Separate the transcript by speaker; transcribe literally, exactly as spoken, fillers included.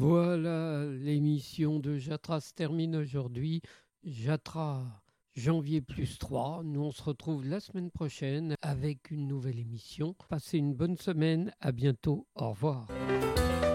Speaker 1: Voilà, l'émission de Jatra se termine aujourd'hui. Jatra, janvier plus trois. Nous, on se retrouve la semaine prochaine avec une nouvelle émission. Passez une bonne semaine. À bientôt. Au revoir.